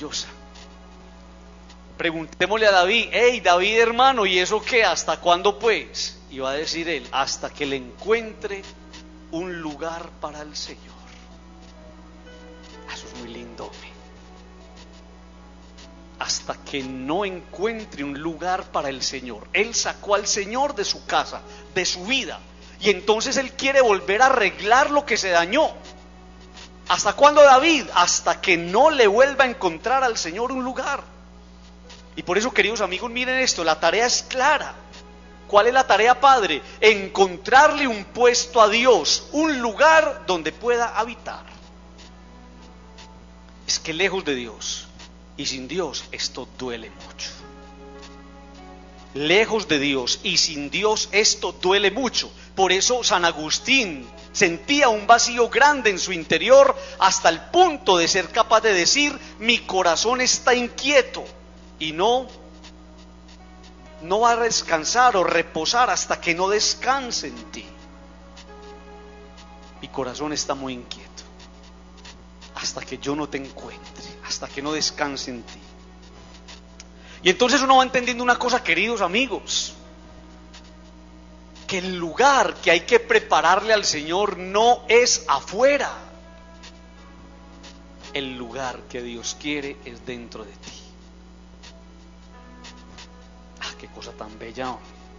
maravillosa. Preguntémosle a David: hey David hermano, ¿y eso qué? ¿Hasta cuándo pues? Y va a decir él: hasta que le encuentre un lugar para el Señor. Eso es muy lindo, hombre. Hasta que no encuentre un lugar para el Señor. Él sacó al Señor de su casa, de su vida, y entonces él quiere volver a arreglar lo que se dañó. ¿Hasta cuándo, David? Hasta que no le vuelva a encontrar al Señor un lugar. Y por eso, queridos amigos, miren esto, la tarea es clara. ¿Cuál es la tarea, Padre? Encontrarle un puesto a Dios, un lugar donde pueda habitar. Es que lejos de Dios y sin Dios esto duele mucho. Lejos de Dios y sin Dios esto duele mucho. Por eso San Agustín sentía un vacío grande en su interior, hasta el punto de ser capaz de decir: mi corazón está inquieto y no va a descansar o reposar hasta que no descanse en ti. Mi corazón está muy inquieto hasta que yo no te encuentre, hasta que no descanse en ti. Y entonces uno va entendiendo una cosa, queridos amigos, que el lugar que hay que prepararle al Señor no es afuera. El lugar que Dios quiere es dentro de ti. Qué cosa tan bella.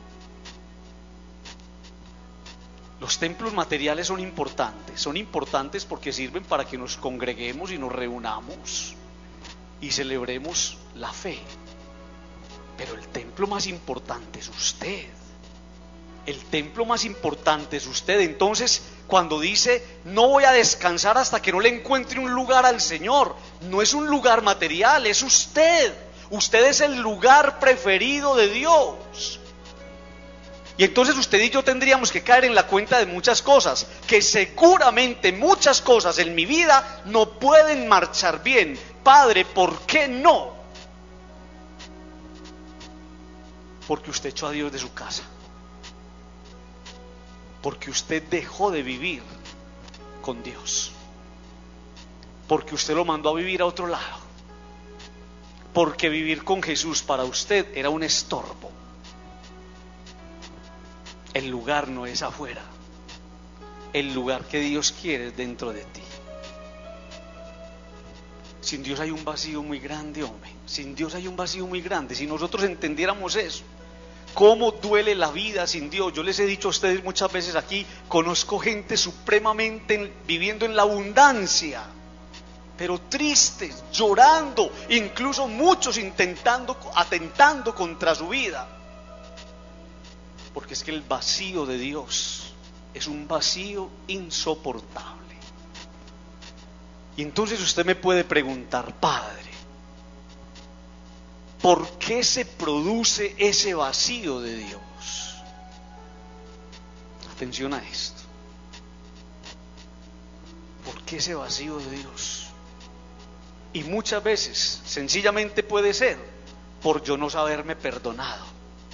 Los templos materiales son importantes porque sirven para que nos congreguemos y nos reunamos y celebremos la fe. Pero el templo más importante es usted. El templo más importante es usted. Entonces, cuando dice: no voy a descansar hasta que no le encuentre un lugar al Señor, no es un lugar material, es usted. Usted es el lugar preferido de Dios. Y entonces usted y yo tendríamos que caer en la cuenta de muchas cosas, que seguramente muchas cosas en mi vida no pueden marchar bien. Padre, ¿por qué no? Porque usted echó a Dios de su casa. Porque usted dejó de vivir con Dios. Porque usted lo mandó a vivir a otro lado. Porque vivir con Jesús para usted era un estorbo. El lugar no es afuera. El lugar que Dios quiere es dentro de ti. Sin Dios hay un vacío muy grande, hombre. Sin Dios hay un vacío muy grande. Si nosotros entendiéramos eso, cómo duele la vida sin Dios. Yo les he dicho a ustedes muchas veces aquí, conozco gente supremamente viviendo en la abundancia, pero tristes, llorando, incluso muchos atentando contra su vida, porque es que el vacío de Dios es un vacío insoportable. Y entonces usted me puede preguntar: Padre, ¿por qué se produce ese vacío de Dios? Atención a esto. ¿Por qué ese vacío de Dios? Y muchas veces sencillamente puede ser por yo no saberme perdonado.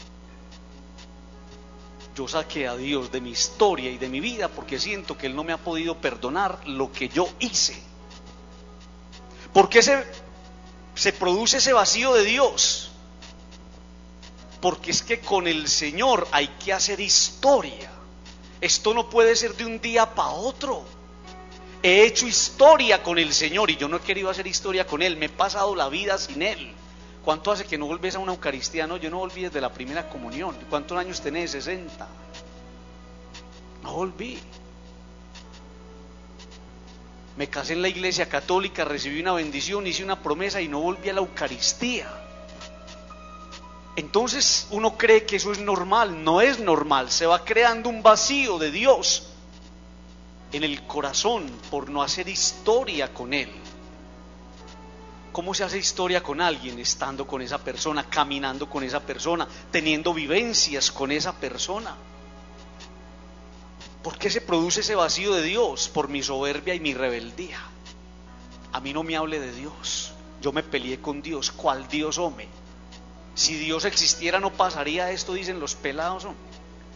Yo saqué a Dios de mi historia y de mi vida porque siento que Él no me ha podido perdonar lo que yo hice. ¿Por qué se produce ese vacío de Dios? Porque es que con el Señor hay que hacer historia. Esto no puede ser de un día para otro. He hecho historia con el Señor y yo no he querido hacer historia con Él. Me he pasado la vida sin Él. ¿Cuánto hace que no volvés a una Eucaristía? No, yo no volví desde la primera comunión. ¿Cuántos años tenés? 60. No volví. Me casé en la iglesia católica, recibí una bendición, hice una promesa y no volví a la Eucaristía. Entonces uno cree que eso es normal. No es normal. Se va creando un vacío de Dios en el corazón por no hacer historia con Él. ¿Cómo se hace historia con alguien? Estando con esa persona, caminando con esa persona, teniendo vivencias con esa persona. ¿Por qué se produce ese vacío de Dios? Por mi soberbia y mi rebeldía. A mí no me hable de Dios. Yo me peleé con Dios. ¿Cuál Dios, hombre? Si Dios existiera no pasaría esto, dicen los pelados, hombre.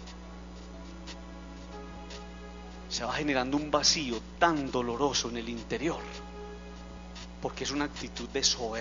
Se va generando un vacío tan doloroso en el interior, porque es una actitud de soberbia.